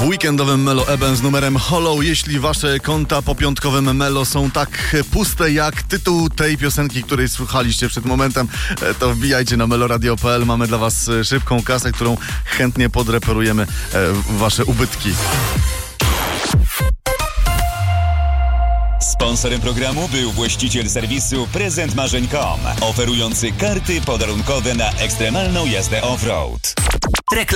W weekendowym Melo Eben z numerem Hollow. Jeśli wasze konta po piątkowym Melo są tak puste jak tytuł tej piosenki, której słuchaliście przed momentem, to wbijajcie na meloradio.pl. Mamy dla was szybką kasę, którą chętnie podreperujemy wasze ubytki. Sponsorem programu był właściciel serwisu prezentmarzeń.com, oferujący karty podarunkowe na ekstremalną jazdę off-road.